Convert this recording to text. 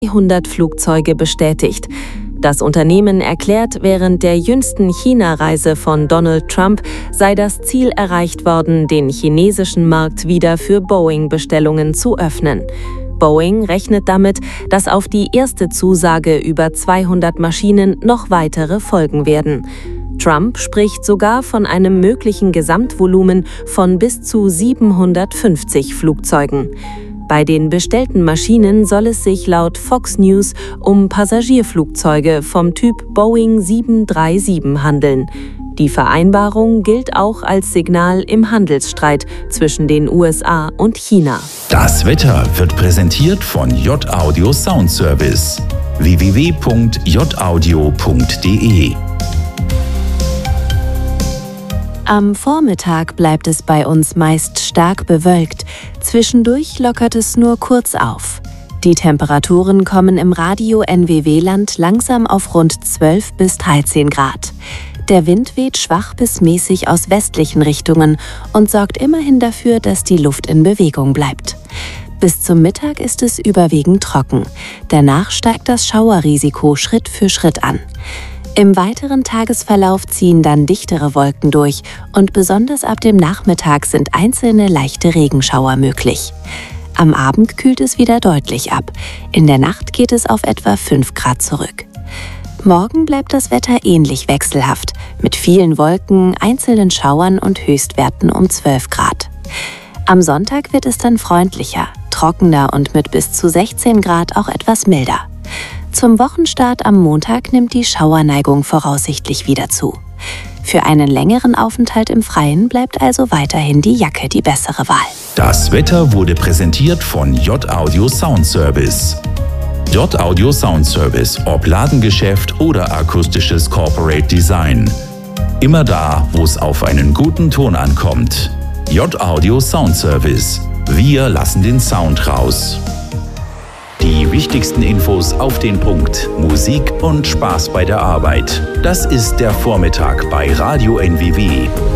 100 Flugzeuge bestätigt. Das Unternehmen erklärt, während der jüngsten China-Reise von Donald Trump sei das Ziel erreicht worden, den chinesischen Markt wieder für Boeing-Bestellungen zu öffnen. Boeing rechnet damit, dass auf die erste Zusage über 200 Maschinen noch weitere folgen werden. Trump spricht sogar von einem möglichen Gesamtvolumen von bis zu 750 Flugzeugen. Bei den bestellten Maschinen soll es sich laut Fox News um Passagierflugzeuge vom Typ Boeing 737 handeln. Die Vereinbarung gilt auch als Signal im Handelsstreit zwischen den USA und China. Das Wetter wird präsentiert von J-Audio Sound Service. www.jaudio.de. Am Vormittag bleibt es bei uns meist stark bewölkt. Zwischendurch lockert es nur kurz auf. Die Temperaturen kommen im Radio-NWW-Land langsam auf rund 12 bis 13 Grad. Der Wind weht schwach bis mäßig aus westlichen Richtungen und sorgt immerhin dafür, dass die Luft in Bewegung bleibt. Bis zum Mittag ist es überwiegend trocken. Danach steigt das Schauerrisiko Schritt für Schritt an. Im weiteren Tagesverlauf ziehen dann dichtere Wolken durch und besonders ab dem Nachmittag sind einzelne leichte Regenschauer möglich. Am Abend kühlt es wieder deutlich ab. In der Nacht geht es auf etwa 5 Grad zurück. Morgen bleibt das Wetter ähnlich wechselhaft, mit vielen Wolken, einzelnen Schauern und Höchstwerten um 12 Grad. Am Sonntag wird es dann freundlicher, trockener und mit bis zu 16 Grad auch etwas milder. Zum Wochenstart am Montag nimmt die Schauerneigung voraussichtlich wieder zu. Für einen längeren Aufenthalt im Freien bleibt also weiterhin die Jacke die bessere Wahl. Das Wetter wurde präsentiert von J-Audio Sound Service. J-Audio Sound Service, ob Ladengeschäft oder akustisches Corporate Design. Immer da, wo es auf einen guten Ton ankommt. J-Audio Sound Service. Wir lassen den Sound raus. Die wichtigsten Infos auf den Punkt. Musik und Spaß bei der Arbeit. Das ist der Vormittag bei Radio NWW.